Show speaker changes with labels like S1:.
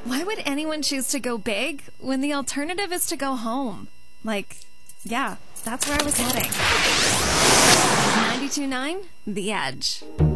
S1: Why would anyone choose to go big when the alternative is to go home? Like, yeah, that's where I was heading. 92.9 The Edge.